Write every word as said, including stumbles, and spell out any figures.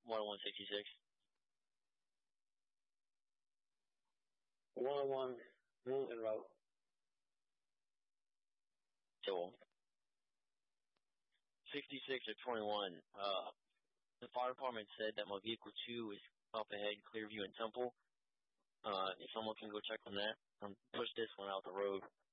one oh one sixty-six. one oh one Mountain Road. So, sixty-six or twenty-one, uh, the fire department said that my vehicle two is up ahead, Clearview and Temple. Uh, if someone can go check on that, um, push this one out the road.